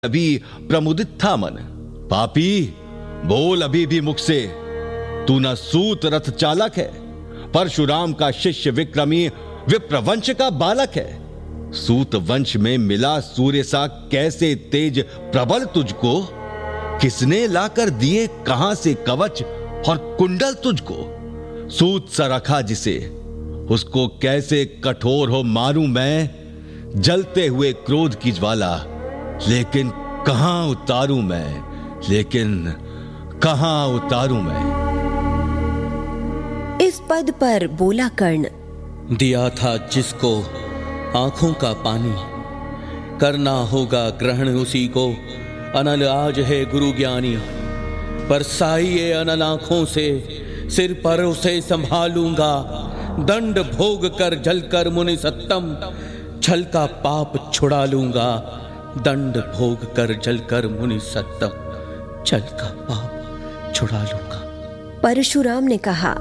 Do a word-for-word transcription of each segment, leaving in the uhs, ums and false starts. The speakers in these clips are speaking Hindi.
अभी प्रमुदित था मन। पापी, बोल अभी भी मुख से, तू न सूत रथ चालक है, परशुराम का शिष्य विक्रमी विप्रवंश का बालक है। सूत वंश में मिला सूर्य सा कैसे तेज प्रबल तुझको, किसने लाकर दिए कहां से कवच और कुंडल तुझको। सूत सा रखा जिसे, उसको कैसे कठोर हो मारूं मैं, जलते हुए क्रोध की ज्वाला लेकिन कहां उतारूं मैं, लेकिन कहां उतारूं मैं। इस पद पर बोला कर्ण, दिया था जिसको आंखों का पानी, करना होगा ग्रहण उसी को, अनल आज है गुरु ज्ञानी। बरसाइए अनल आंखों से, सिर पर उसे संभालूंगा, दंड भोग कर जलकर मुनि सत्तम, छल का पाप छुड़ा लूंगा। दंड भोग कर जलकर मुनि सत्तम, छल का पाप छुड़ा लूंगा। परशुराम ने कहा,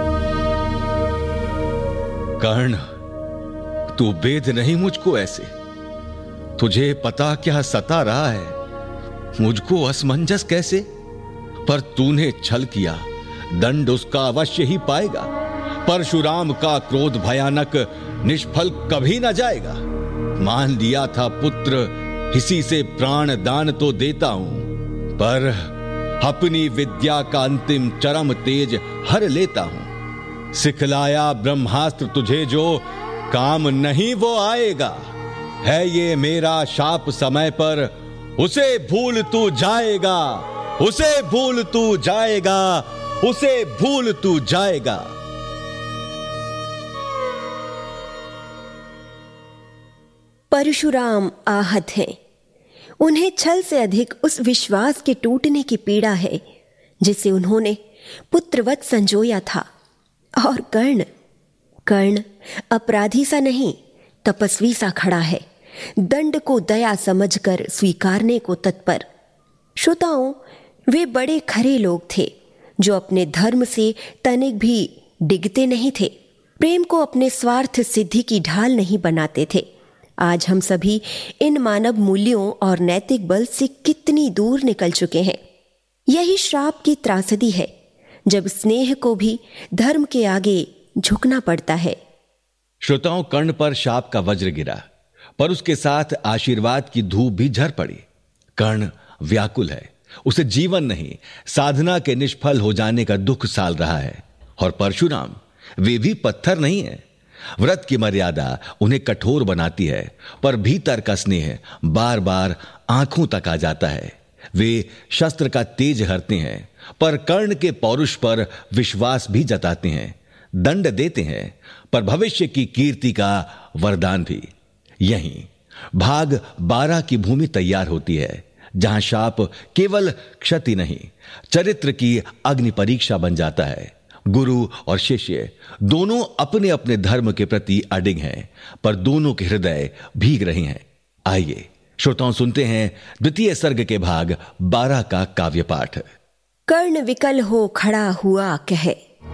कर्ण, तू वेद नहीं मुझको ऐसे, तुझे पता क्या सता रहा है, मुझको असमंजस कैसे। पर तूने छल किया, दंड उसका अवश्य ही पाएगा। परशुराम का क्रोध भयानक, निष्फल कभी न जाएगा। मान लिया था पुत्र, इसी से प्राण दान तो देता हूं, पर अपनी विद्या का अंतिम चरम तेज हर लेता हूं। सिखलाया ब्रह्मास्त्र तुझे जो, काम नहीं वो आएगा। है ये मेरा शाप समय पर, उसे भूल तू जाएगा, उसे भूल तू जाएगा, उसे भूल तू जाएगा। परशुराम आहत हैं। उन्हें छल से अधिक उस विश्वास के टूटने की पीड़ा है जिसे उन्होंने पुत्रवत संजोया था। और कर्ण कर्ण अपराधी सा नहीं, तपस्वी सा खड़ा है, दंड को दया समझकर स्वीकारने को तत्पर। श्रोताओं, वे बड़े खरे लोग थे जो अपने धर्म से तनिक भी डिगते नहीं थे, प्रेम को अपने स्वार्थ सिद्धि की ढाल नहीं बनाते थे। आज हम सभी इन मानव मूल्यों और नैतिक बल से कितनी दूर निकल चुके हैं। यही श्राप की त्रासदी है, जब स्नेह को भी धर्म के आगे झुकना पड़ता है। श्रोताओं, कर्ण पर शाप का वज्र गिरा, पर उसके साथ आशीर्वाद की धूप भी झर पड़ी। कर्ण व्याकुल है, उसे जीवन नहीं, साधना के निष्फल हो जाने का दुख साल रहा है। और परशुराम, वे भी पत्थर नहीं है। व्रत की मर्यादा उन्हें कठोर बनाती है, पर भीतर का स्नेह बार बार आंखों तक आ जाता है। वे शस्त्र का तेज हरते हैं, पर कर्ण के पौरुष पर विश्वास भी जताते हैं। दंड देते हैं, पर भविष्य की कीर्ति का वरदान भी। यहीं भाग बारह की भूमि तैयार होती है, जहां शाप केवल क्षति नहीं, चरित्र की अग्नि परीक्षा बन जाता है। गुरु और शिष्य दोनों अपने अपने धर्म के प्रति अडिग हैं, पर दोनों के हृदय भीग रहे हैं। आइए श्रोताओं, सुनते हैं द्वितीय सर्ग के भाग बारह का काव्य पाठ। कर्ण विकल हो खड़ा हुआ कहे,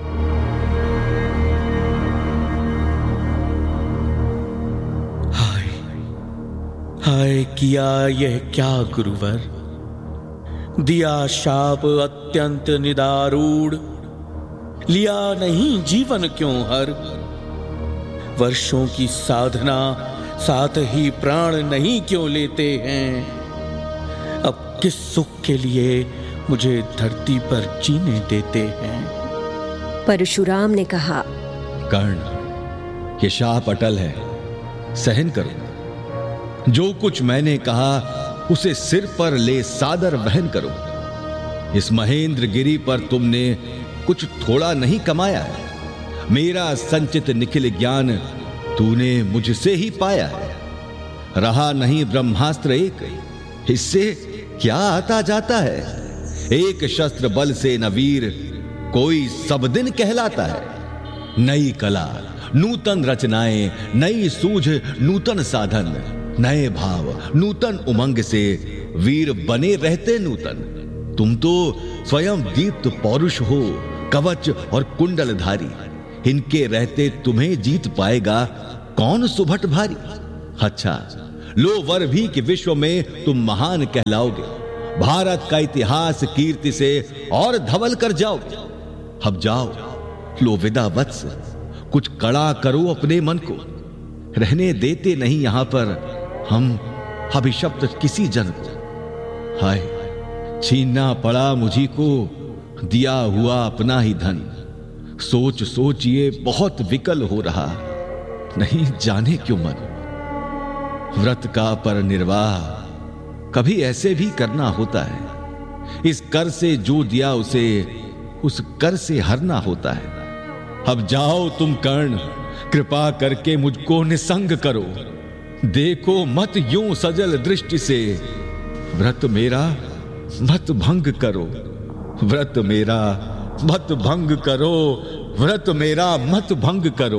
हाय हाय किया यह क्या गुरुवर, दिया शाप अत्यंत निदारूढ़, लिया नहीं जीवन क्यों हर। वर्षों की साधना साथ ही प्राण नहीं क्यों लेते हैं, अब किस सुख के लिए मुझे धरती पर जीने देते हैं। परशुराम ने कहा, कर्ण, ये शाप अटल है, सहन करो। जो कुछ मैंने कहा उसे सिर पर ले सादर वहन करो। इस महेंद्र गिरी पर तुमने कुछ थोड़ा नहीं कमाया है, मेरा संचित निखिल ज्ञान तूने मुझसे ही पाया है। रहा नहीं ब्रह्मास्त्र एक, इससे क्या आता जाता है। एक शस्त्र बल से न वीर कोई सब दिन कहलाता है। नई कला नूतन रचनाएं, नई सूझ नूतन साधन, नए भाव नूतन उमंग से वीर बने रहते नूतन। तुम तो स्वयं दीप्त पौरुष हो, कवच और कुंडलधारी, इनके रहते तुम्हें जीत पाएगा कौन सुभट भारी। अच्छा, लो वर भी कि विश्व में तुम महान कहलाओगे, भारत का इतिहास कीर्ति से और धवल कर जाओगे। अब जाओ, लो विदा वत्स, कुछ कड़ा करो अपने मन को, रहने देते नहीं यहां पर हम अभिशप्त किसी जन को। हाय, छीनना पड़ा मुझी को दिया हुआ अपना ही धन, सोच सोच ये बहुत विकल हो रहा, नहीं जाने क्यों मन। व्रत का पर निर्वाह कभी ऐसे भी करना होता है, इस कर से जो दिया उसे उस कर से हरना होता है। अब जाओ तुम कर्ण, कृपा करके मुझको निसंग करो, देखो मत यूं सजल दृष्टि से, व्रत मेरा मत भंग करो, व्रत मेरा मत भंग करो, व्रत मेरा मत भंग करो।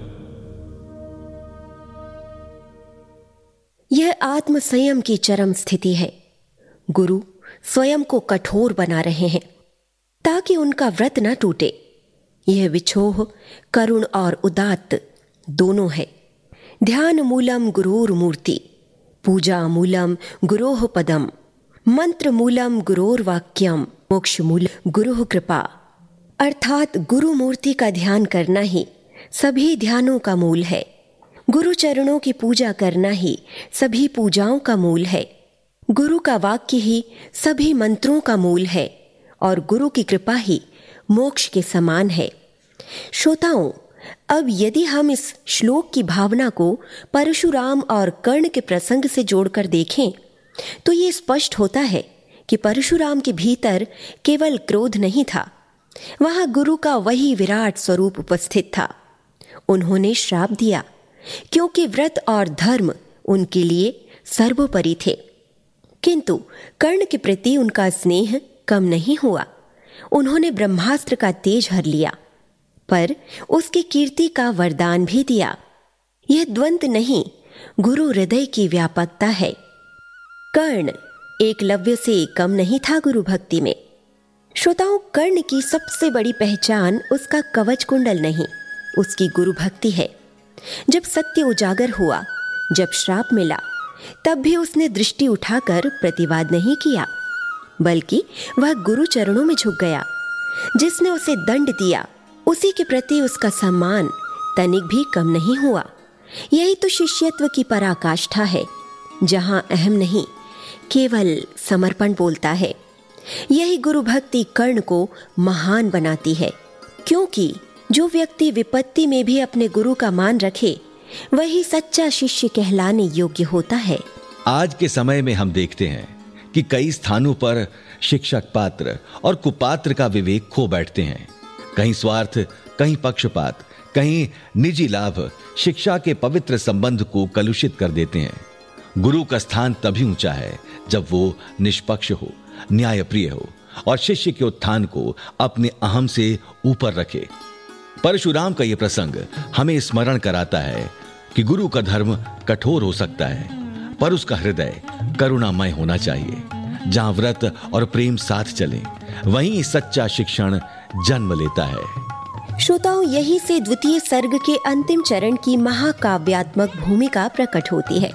यह आत्म संयम की चरम स्थिति है। गुरु स्वयं को कठोर बना रहे हैं ताकि उनका व्रत न टूटे। यह विछोह करुण और उदात्त दोनों है। ध्यान मूलम गुरोर मूर्ति, पूजा मूलम गुरोह पदम, मंत्र मूलम गुरोर वाक्यम, मोक्ष मूल गुरु कृपा। अर्थात गुरु मूर्ति का ध्यान करना ही सभी ध्यानों का मूल है। गुरु चरणों की पूजा करना ही सभी पूजाओं का मूल है। गुरु का वाक्य ही सभी मंत्रों का मूल है और गुरु की कृपा ही मोक्ष के समान है। श्रोताओं, अब यदि हम इस श्लोक की भावना को परशुराम और कर्ण के प्रसंग से जोड़कर देखें तो ये स्पष्ट होता है कि परशुराम के भीतर केवल क्रोध नहीं था, वहां गुरु का वही विराट स्वरूप उपस्थित था। उन्होंने श्राप दिया क्योंकि व्रत और धर्म उनके लिए सर्वोपरि थे, किंतु कर्ण के प्रति उनका स्नेह कम नहीं हुआ। उन्होंने ब्रह्मास्त्र का तेज हर लिया, पर उसकी कीर्ति का वरदान भी दिया। यह द्वंद्व नहीं, गुरु हृदय की व्यापकता है। कर्ण एकलव्य से कम नहीं था गुरु भक्ति में। श्रोताओं, कर्ण की सबसे बड़ी पहचान उसका कवच कुंडल नहीं, उसकी गुरु भक्ति है। जब सत्य उजागर हुआ, जब श्राप मिला, तब भी उसने दृष्टि उठाकर प्रतिवाद नहीं किया, बल्कि वह गुरु चरणों में झुक गया। जिसने उसे दंड दिया, उसी के प्रति उसका सम्मान तनिक भी कम नहीं हुआ। यही तो शिष्यत्व की पराकाष्ठा है, जहां अहम नहीं, केवल समर्पण बोलता है। यही गुरु भक्ति कर्ण को महान बनाती है, क्योंकि जो व्यक्ति विपत्ति में भी अपने गुरु का मान रखे, वही सच्चा शिष्य कहलाने योग्य होता है। आज के समय में हम देखते हैं कि कई स्थानों पर शिक्षक पात्र और कुपात्र का विवेक खो बैठते हैं। कहीं स्वार्थ, कहीं पक्षपात, कहीं निजी लाभ शिक्षा के पवित्र संबंध को कलुषित कर देते हैं। गुरु का स्थान तभी ऊंचा है जब वो निष्पक्ष हो, न्यायप्रिय हो और शिष्य के उत्थान को अपने अहम से ऊपर रखे। परशुराम का यह प्रसंग हमें स्मरण कराता है कि गुरु का धर्म कठोर हो सकता है, पर उसका हृदय करुणामय होना चाहिए। जहां व्रत और प्रेम साथ चले, वहीं सच्चा शिक्षण जन्म लेता है। श्रोताओं, यही से द्वितीय सर्ग के अंतिम चरण की महाकाव्यात्मक भूमिका प्रकट होती है।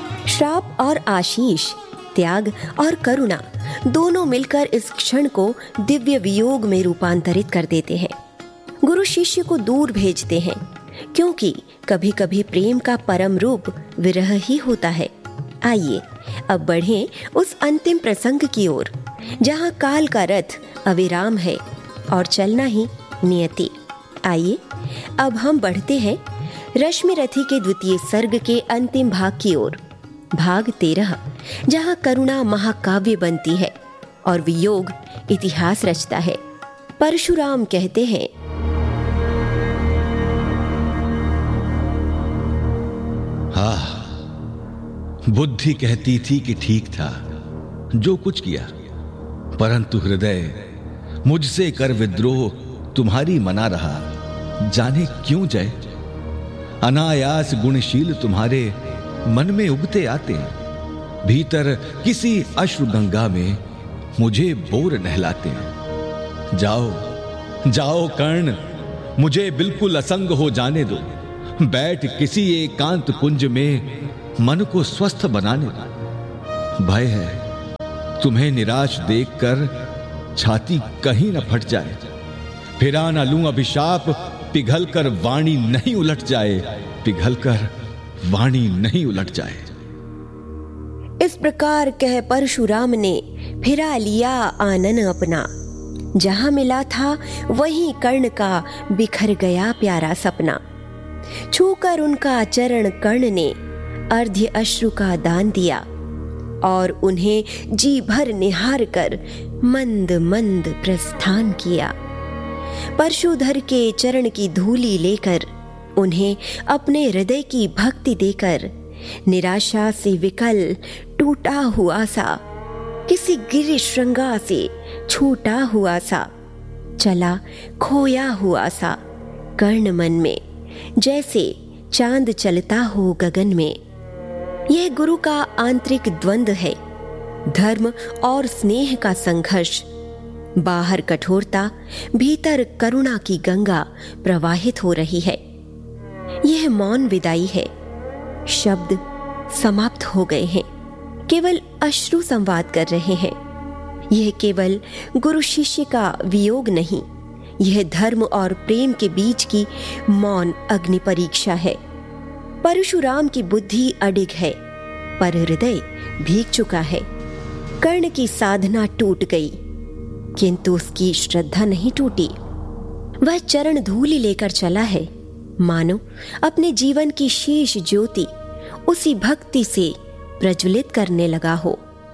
श्राप और आशीष, त्याग और करुणा दोनों मिलकर इस क्षण को दिव्य वियोग में रूपांतरित कर देते हैं। गुरु शिष्य को दूर भेजते हैं, क्योंकि कभी कभी प्रेम का परम रूप विरह ही होता है। आइए अब बढ़ें उस अंतिम प्रसंग की ओर, जहां काल का रथ अविराम है और चलना ही नियति। आइए अब हम बढ़ते हैं रश्मि रथी के द्वितीय सर्ग के अंतिम भाग की ओर, भाग तेरह, जहां करुणा महाकाव्य बनती है और वियोग इतिहास रचता है। परशुराम कहते हैं, हाँ, बुद्धि कहती थी कि ठीक था जो कुछ किया, परंतु हृदय मुझसे कर विद्रोह तुम्हारी मना रहा। जाने क्यों जय, अनायास गुणशील तुम्हारे मन में उगते आते हैं, भीतर किसी अश्रु गंगा में मुझे बोर नहलाते हैं। जाओ जाओ कर्ण, मुझे बिल्कुल असंग हो जाने दो, बैठ किसी एकांत कुंज में मन को स्वस्थ बनाने का। भय है तुम्हें निराश देखकर छाती कहीं न फट जाए, फिरा न लूं अभिशाप, पिघल कर वाणी नहीं उलट जाए, पिघल कर वाणी नहीं उलट जाए। इस प्रकार कह परशुराम ने फिरा लिया आनन अपना। जहां मिला था वहीं कर्ण का बिखर गया प्यारा सपना। छूकर उनका चरण कर्ण ने अर्ध्य अश्रु का दान दिया और उन्हें जी भर निहार कर मंद मंद प्रस्थान किया। परशुधर के चरण की धूली लेकर उन्हें अपने हृदय की भक्ति देकर निराशा से विकल टूटा हुआ सा, किसी गिर श्रृंगा से छूटा हुआ सा, चला खोया हुआ सा कर्ण मन में, जैसे चांद चलता हो गगन में। यह गुरु का आंतरिक द्वंद्व है, धर्म और स्नेह का संघर्ष। बाहर कठोरता, भीतर करुणा की गंगा प्रवाहित हो रही है। यह मौन विदाई है, शब्द समाप्त हो गए हैं, केवल अश्रु संवाद कर रहे हैं। यह केवल गुरु शिष्य का वियोग नहीं, यह धर्म और प्रेम के बीच की मौन अग्नि परीक्षा है। परशुराम की बुद्धि अडिग है, पर हृदय भीग चुका है। कर्ण की साधना टूट गई, किंतु उसकी श्रद्धा नहीं टूटी। वह चरण धूलि लेकर चला है, मानो अपने जीवन की शेष ज्योति उसी भक्ति से प्रज्वलित करने लगा हो।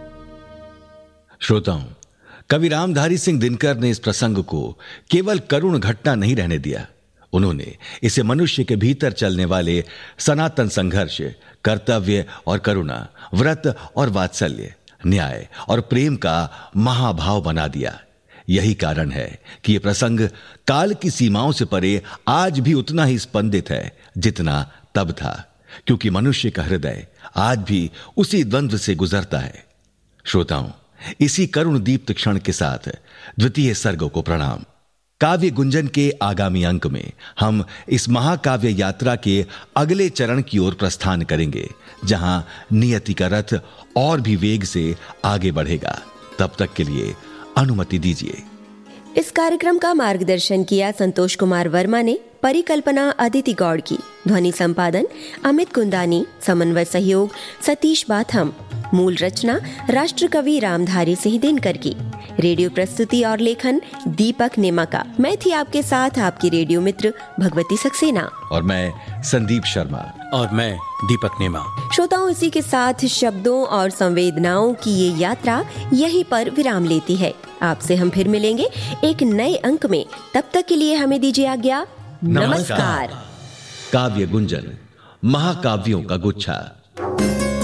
श्रोताओं, कवि रामधारी सिंह दिनकर ने इस प्रसंग को केवल करुण घटना नहीं रहने दिया। उन्होंने इसे मनुष्य के भीतर चलने वाले सनातन संघर्ष, कर्तव्य और करुणा, व्रत और वात्सल्य, न्याय और प्रेम का महाभाव बना दिया। यही कारण है कि यह प्रसंग काल की सीमाओं से परे आज भी उतना ही स्पंदित है जितना तब था, क्योंकि मनुष्य का हृदय आज भी उसी द्वंद्व से गुजरता है। श्रोताओं, इसी करुण दीप्त क्षण के साथ द्वितीय सर्ग को प्रणाम। काव्य गुंजन के आगामी अंक में हम इस महाकाव्य यात्रा के अगले चरण की ओर प्रस्थान करेंगे, जहां नियति का रथ और भी वेग से आगे बढ़ेगा। तब तक के लिए अनुमति दीजिए। इस कार्यक्रम का मार्गदर्शन किया संतोष कुमार वर्मा ने, परिकल्पना अदिति गौड़ की, ध्वनि संपादन अमित कुंदानी, समन्वय सहयोग सतीश बाथम, मूल रचना राष्ट्रकवि रामधारी सिंह दिनकर की, रेडियो प्रस्तुति और लेखन दीपक नेमाका। मैं थी आपके साथ आपकी रेडियो मित्र भगवती सक्सेना, और मैं संदीप शर्मा, और मैं दीपक नेमा। श्रोताओं, इसी के साथ शब्दों और संवेदनाओं की ये यात्रा यहीं पर विराम लेती है। आपसे हम फिर मिलेंगे एक नए अंक में। तब तक के लिए हमें दीजिए आज्ञा। नमस्कार। काव्य गुंजन, महाकाव्यों का गुच्छा।